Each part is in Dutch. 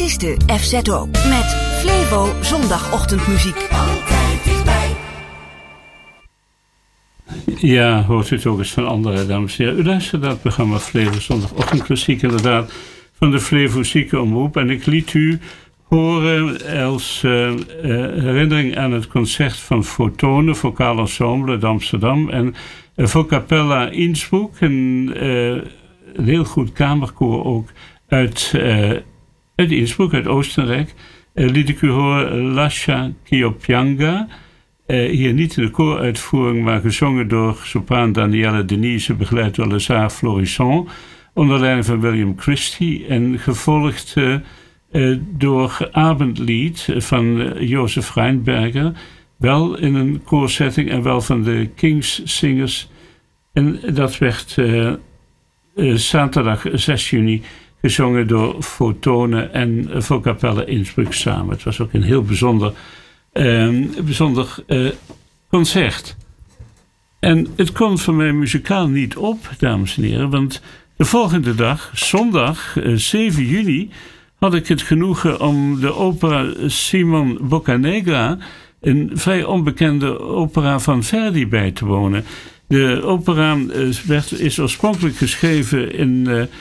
is de FZO met Flevo zondagochtendmuziek. Altijd dichtbij. Ja, hoort u het ook eens van anderen, dames en heren. U luistert naar het programma Flevo zondagochtendmuziek, inderdaad, van de Flevo Ziekenomroep. En ik liet u horen als herinnering aan het concert van Fotone, Vocaal Ensemble uit Amsterdam en Vocapella Innsbruck, een heel goed kamerkoor ook uit Innsbruck, uit Oostenrijk. Liet ik u horen Lascia Chiopianga. Hier niet in de kooruitvoering, maar gezongen door sopraan Danielle Denise, begeleid door Lézard Florissant, onder leiding van William Christie en gevolgd door Abendlied van Jozef Reinberger, wel in een koorsetting en wel van de King's Singers. En dat werd zaterdag 6 juni gezongen door Fotone en Vocapella Innsbruck samen. Het was ook een heel bijzonder concert. En het kon voor mij muzikaal niet op, dames en heren, want de volgende dag, zondag 7 juni, had ik het genoegen om de opera Simon Boccanegra, een vrij onbekende opera van Verdi, bij te wonen. De opera is oorspronkelijk geschreven in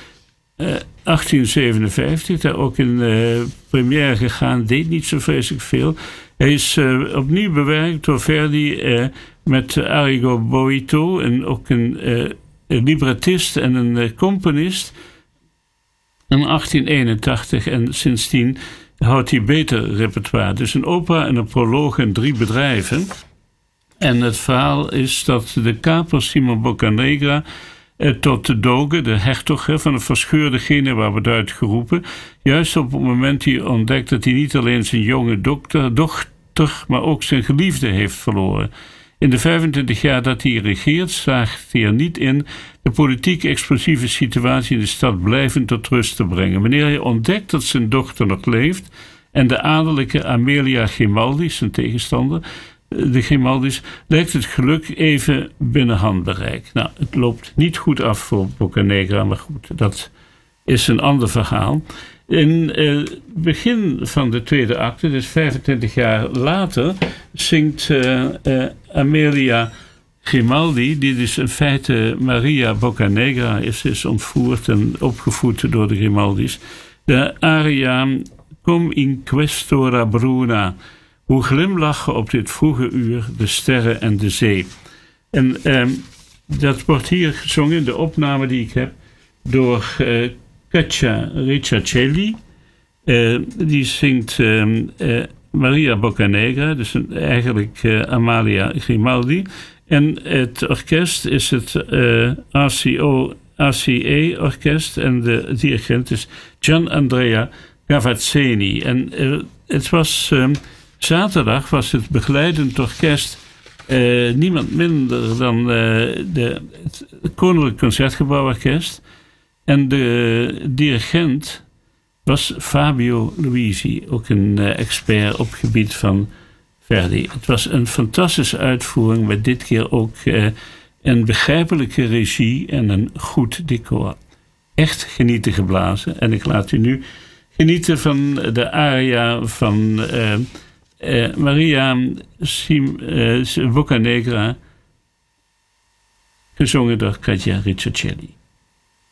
1857, daar ook in première gegaan, deed niet zo vreselijk veel. Hij is opnieuw bewerkt door Verdi met Arrigo Boito, en ook een librettist en een componist. In 1881 en sindsdien houdt hij beter repertoire. Dus een opera en een proloog en 3 bedrijven. En het verhaal is dat de kaper Simon Boccanegra tot de doge, de hertog van een verscheurde Genua, wordt uitgeroepen. Juist op het moment hij ontdekt dat hij niet alleen zijn jonge dochter, maar ook zijn geliefde heeft verloren. In de 25 jaar dat hij regeert, slaagt hij er niet in de politiek explosieve situatie in de stad blijvend tot rust te brengen. Wanneer hij ontdekt dat zijn dochter nog leeft en de adellijke Amelia Grimaldi, zijn tegenstander, de Grimaldis, lijkt het geluk even binnen handbereik. Nou, het loopt niet goed af voor Boccanegra, maar goed, dat is een ander verhaal. In het begin van de tweede acte, dus 25 jaar later, zingt Amelia Grimaldi, die dus in feite Maria Boccanegra is ontvoerd en opgevoed door de Grimaldis, de aria Cum in questora bruna, hoe glimlachen op dit vroege uur de sterren en de zee. En dat wordt hier gezongen, de opname die ik heb, door Katja Ricciarelli. Die zingt Maria Boccanegra, dus eigenlijk Amalia Grimaldi. En het orkest is het RCA-orkest en de dirigent is Gian Andrea Gavazzeni. En het was zaterdag was het begeleidend orkest niemand minder dan het Koninklijk Concertgebouworkest. En de dirigent was Fabio Luisi, ook een expert op het gebied van Verdi. Het was een fantastische uitvoering met dit keer ook een begrijpelijke regie en een goed decor. Echt genieten geblazen. En ik laat u nu genieten van de aria van Maria Boccanegra, gezongen door Katja Ricciarelli.